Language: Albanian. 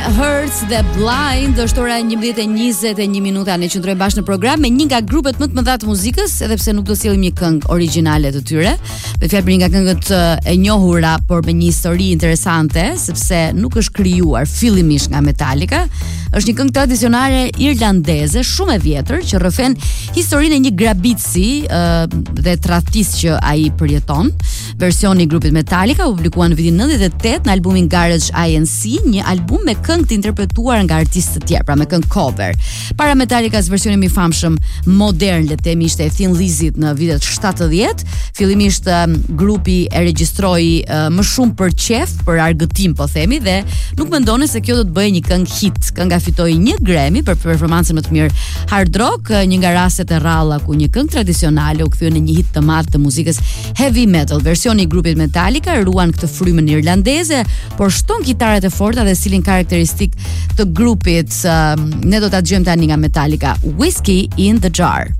Hurts the Blind. Është ora 11:21 minuta. Ne qëndrojmë bashkë në program me një nga grupet më të mëdha të muzikës, edhe pse nuk do sjellim një këngë origjinale të tyre. Me fjalë për një nga këngët e njohura, por me një histori interesante, sepse nuk është krijuar fillimisht nga Metallica. Është një këngë tradicionale irlandeze, shumë e vjetër, që rrëfen historinë e një grabitësi dhe tradhtis që ai përjeton. Versioni i grupit Metallica u publikua në vitin 98 në albumin Garage INC, një album me këngë të interpretuar nga artistë të tjerë, pra me këngë cover. Para Metallicas versioni më i famshëm modern, le të themi, ishte e Thin Lizzyt në vitet 70. Fillimisht grupi e regjistroi më shumë për qef, për argëtim po themi, dhe nuk mendonte se kjo do të bëjë një këngë hit. Kënga fitoi një Grammy për performancën më të mirë hard rock, një nga rastet e rralla ku një këngë tradicionale u kthye në një hit të madh të muzikës heavy metal. Versioni i grupit Metallica ruan këtë frymën irlandeze, por shton kitaret e forta dhe stilin karakteristik të grupit. Ne do ta dëgjojmë tani nga Metallica, Whiskey in the Jar.